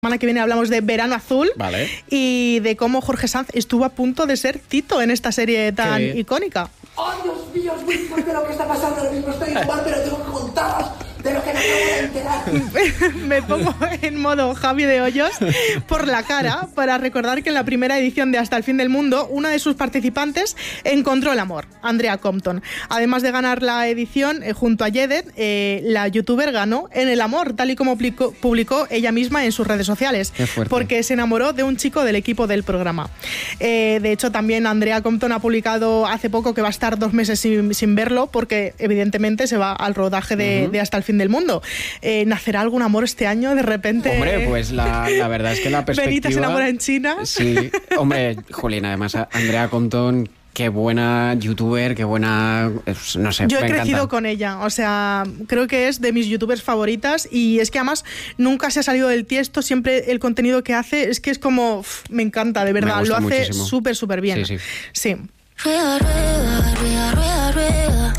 semana que viene hablamos de Verano Azul, vale, y de cómo Jorge Sanz estuvo a punto de ser Tito en esta serie tan icónica. ¡Oh, Dios mío! Es muy fuerte lo que está pasando ahora mismo. Estoy igual, pero tengo que contaros de lo que me acabo de enterar. Me pongo en modo Javi de Hoyos por la cara para recordar que en la primera edición de Hasta el fin del mundo, una de sus participantes encontró el amor, Andrea Compton. Además de ganar la edición junto a Yedet, la youtuber ganó en el amor, tal y como publicó ella misma en sus redes sociales, porque se enamoró de un chico del equipo del programa. De hecho, también Andrea Compton ha publicado hace poco que va a estar 2 meses sin verlo, porque evidentemente se va al rodaje de Hasta el fin del mundo. ¿Nacerá algún amor este año de repente? Hombre, pues la verdad es que la perspectiva... Benita se enamora en China. Sí, hombre, Jolín, además Andrea Compton, qué buena youtuber, qué buena... no sé, yo he me crecido encanta. con ella, o sea, creo que es de mis youtubers favoritas, y es que además nunca se ha salido del tiesto, siempre el contenido que hace es que es como... me encanta, de verdad, lo hace súper bien. Sí. Rueda, rueda, rueda, rueda, rueda.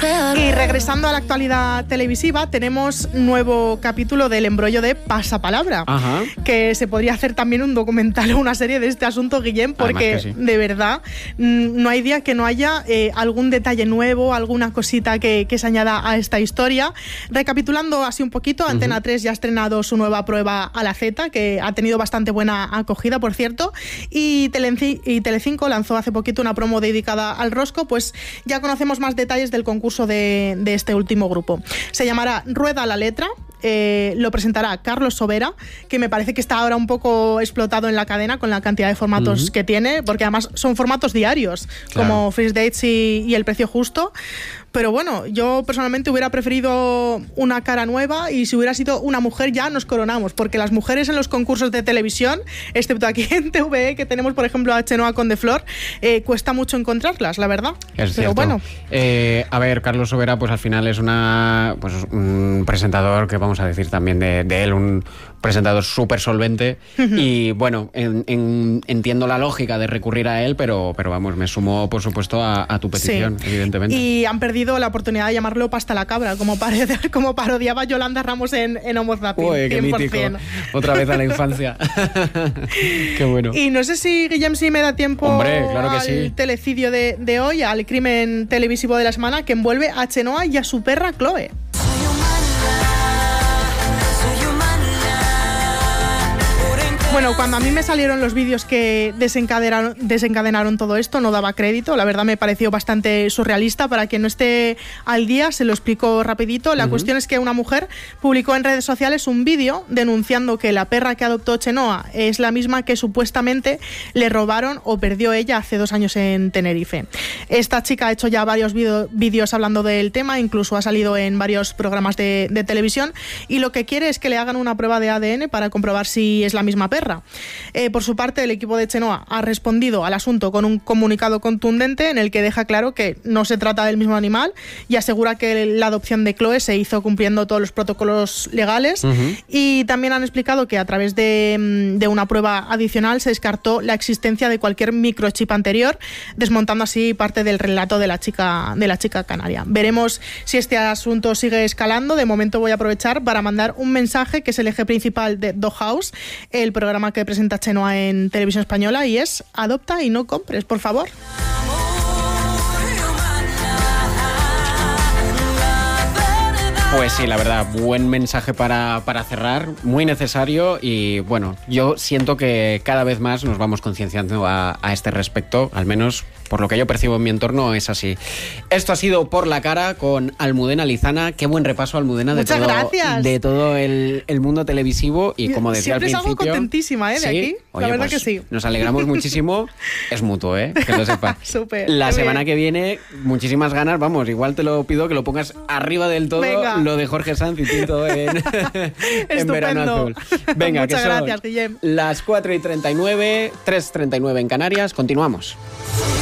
Y regresando a la actualidad televisiva, tenemos nuevo capítulo del embrollo de Pasapalabra. Ajá. Que se podría hacer también un documental o una serie de este asunto, Guillem, porque sí, de verdad no hay día que no haya algún detalle nuevo, alguna cosita que se añada a esta historia. Recapitulando así un poquito, Antena 3 ya ha estrenado su nueva prueba a la Z, que ha tenido bastante buena acogida, por cierto, y Telecinco lanzó hace poquito una promo dedicada al rosco. Pues ya conocemos más detalles del concurso de este último grupo. Se llamará Rueda la letra. Lo presentará Carlos Sobera, que me parece que está ahora un poco explotado en la cadena con la cantidad de formatos que tiene, porque además son formatos diarios, como First Dates y El precio justo. Pero bueno, yo personalmente hubiera preferido una cara nueva, y si hubiera sido una mujer ya nos coronamos, porque las mujeres en los concursos de televisión, excepto aquí en TVE, que tenemos por ejemplo a Chenoa Condeflor, cuesta mucho encontrarlas, la verdad. Es pero cierto. Bueno. A ver, Carlos Sobera, pues al final es un presentador que vamos a decir también de él, un presentador súper solvente, y bueno, entiendo la lógica de recurrir a él, pero vamos, me sumo por supuesto a tu petición, evidentemente. Y han perdido la oportunidad de llamarlo Pasta la Cabra, como parodiaba Yolanda Ramos en Homo Zapping. Uy, qué 100%. mítico. Otra vez a la infancia. Qué bueno. Y no sé si, Guillem, si me da tiempo. Hombre, claro que al sí. telecidio de hoy, al crimen televisivo de la semana, que envuelve a Chenoa y a su perra Chloe. Bueno, cuando a mí me salieron los vídeos que desencadenaron todo esto, no daba crédito. La verdad me pareció bastante surrealista. Para quien no esté al día, se lo explico rapidito. La cuestión es que una mujer publicó en redes sociales un vídeo denunciando que la perra que adoptó Chenoa es la misma que supuestamente le robaron o perdió ella hace 2 años en Tenerife. Esta chica ha hecho ya varios vídeos hablando del tema, incluso ha salido en varios programas de televisión, y lo que quiere es que le hagan una prueba de ADN para comprobar si es la misma perra. Por su parte, el equipo de Chenoa ha respondido al asunto con un comunicado contundente en el que deja claro que no se trata del mismo animal, y asegura que la adopción de Chloe se hizo cumpliendo todos los protocolos legales. Y también han explicado que a través de una prueba adicional se descartó la existencia de cualquier microchip anterior, desmontando así parte del relato de la chica canaria. Veremos si este asunto sigue escalando. De momento voy a aprovechar para mandar un mensaje, que es el eje principal de Doghouse, el programa que presenta Chenoa en Televisión Española, y es: adopta y no compres, por favor. Pues sí, la verdad, buen mensaje para cerrar, muy necesario, y bueno, yo siento que cada vez más nos vamos concienciando a este respecto, al menos por lo que yo percibo en mi entorno es así. Esto ha sido Por la Cara con Almudena Lizana. Qué buen repaso, Almudena, de todo el mundo televisivo, y como decía al principio... Siempre salgo contentísima, de aquí. Oye, la verdad pues, que sí. Nos alegramos muchísimo. Es mutuo, que lo sepa. Súper. La semana que viene, muchísimas ganas, vamos, igual te lo pido que lo pongas arriba del todo. Venga. Lo de Jorge Sanz y Tito en Verano Azul. Venga, muchas que son gracias, Guillem. las 4:39, 3:39 en Canarias. Continuamos.